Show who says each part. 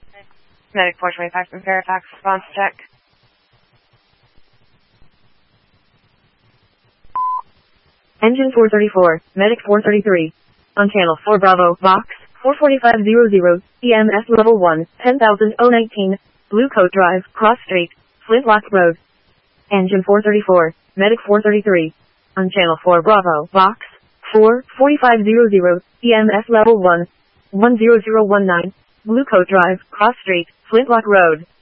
Speaker 1: Medic 425 from Fairfax, response check.
Speaker 2: Engine 434, Medic 433. On channel 4 Bravo, Vox, 44500, EMS level 1, 10,019, Blue Coat Drive, Cross Street, Flintlock Road. Engine 434, Medic 433. On channel 4 Bravo, Vox, 44500, EMS level 1, 10019, Blue Coat Drive, Cross Street, Flintlock Road.